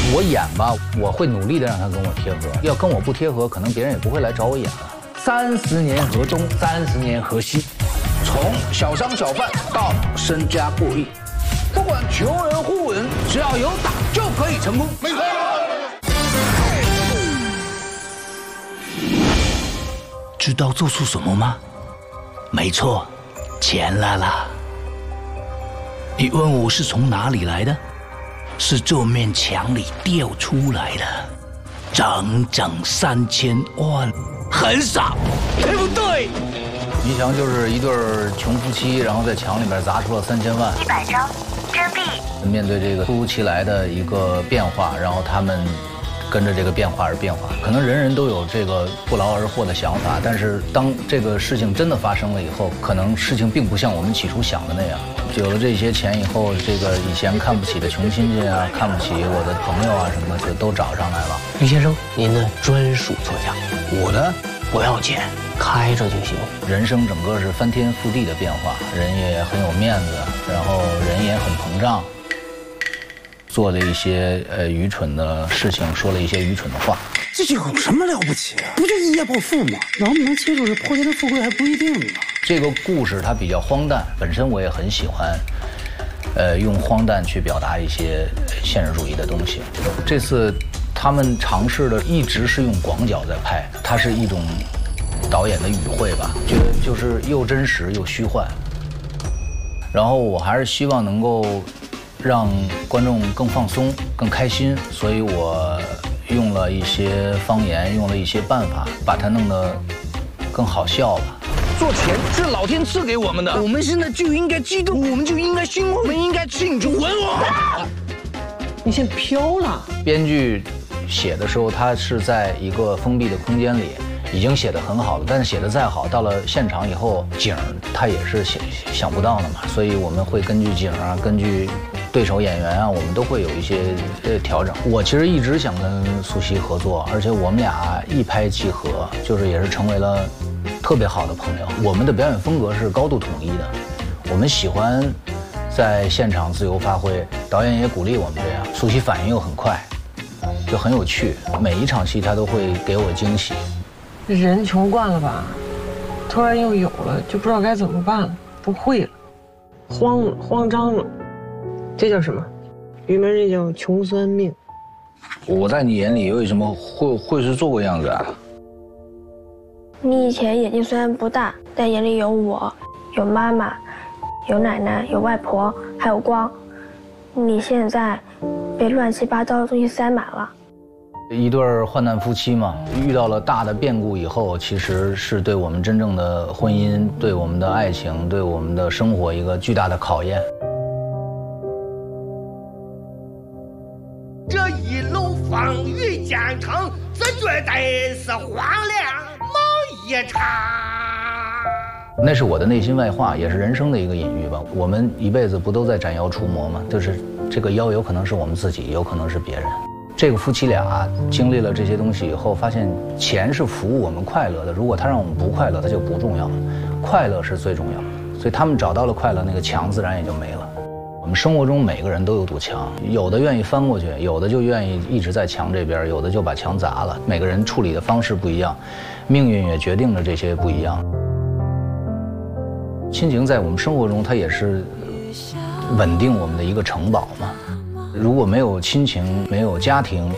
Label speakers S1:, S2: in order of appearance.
S1: 我演吧，我会努力的让他跟我贴合。要跟我不贴合，可能别人也不会来找我演了。30年河东，30年河西，从小商小贩到身家过亿，不管穷人富人，只要有胆就可以成功。没错。知道做出什么吗？没错，钱来了。你问我是从哪里来的？是这面墙里掉出来的，整整3000万，很少，对不对？迷墙就是一对穷夫妻，然后在墙里面砸出了3000万。
S2: 100张，真币。
S1: 面对这个突如其来的一个变化，然后他们跟着这个变化而变化。可能人人都有这个不劳而获的想法，但是当这个事情真的发生了以后，可能事情并不像我们起初想的那样。有了这些钱以后，这个以前看不起的穷亲戚啊，看不起我的朋友啊什么，就都找上来了。
S3: 于先生，您的专属座驾，
S1: 我的
S3: 不要钱，开着就行。
S1: 人生整个是翻天覆地的变化，人也很有面子，然后人也很膨胀，做了一些愚蠢的事情，说了一些愚蠢的话。
S4: 这有什么了不起啊？不就一夜暴富吗？能不能接受这破天的富贵还不一定呢。
S1: 这个故事它比较荒诞，本身我也很喜欢，用荒诞去表达一些现实主义的东西。这次他们尝试的一直是用广角在拍，它是一种导演的语汇吧，觉得就是又真实又虚幻。然后我还是希望能够让观众更放松、更开心，所以我用了一些方言，用了一些办法，把它弄得更好笑吧。做钱是老天赐给我们的，我们现在就应该激动，我们就应该兴奋，我们应该庆祝。吻我！
S3: 你先飘了。
S1: 编剧写的时候，他是在一个封闭的空间里，已经写得很好了，但是写得再好，到了现场以后，景他也是想不到的嘛，所以我们会根据景啊，根据对手演员啊，我们都会有一些调整。我其实一直想跟苏西合作，而且我们俩一拍即合，就是也是成为了特别好的朋友。我们的表演风格是高度统一的，我们喜欢在现场自由发挥，导演也鼓励我们这样。苏西反应又很快，就很有趣，每一场戏他都会给我惊喜。
S5: 人穷惯了吧，突然又有了，就不知道该怎么办了，不会了，慌了，慌张了。这叫什么？于门这叫穷酸命。
S1: 我在你眼里为什么会是这个样子啊？
S2: 你以前眼睛虽然不大，但眼里有我，有妈妈，有奶奶，有外婆，还有光。你现在被乱七八糟的东西塞满了。
S1: 一对患难夫妻嘛，遇到了大的变故以后，其实是对我们真正的婚姻、对我们的爱情、对我们的生活一个巨大的考验。
S6: 这一路风雨兼程，这绝对是黄粱梦一场。
S1: 那是我的内心外话，也是人生的一个隐喻吧。我们一辈子不都在斩妖除魔吗？就是这个妖有可能是我们自己，有可能是别人。这个夫妻俩经历了这些东西以后，发现钱是服务我们快乐的，如果他让我们不快乐，他就不重要了，快乐是最重要的。所以他们找到了快乐，那个墙自然也就没了。我们生活中每个人都有堵墙，有的愿意翻过去，有的就愿意一直在墙这边，有的就把墙砸了。每个人处理的方式不一样，命运也决定了这些不一样。亲情在我们生活中，它也是稳定我们的一个城堡嘛。如果没有亲情，没有家庭，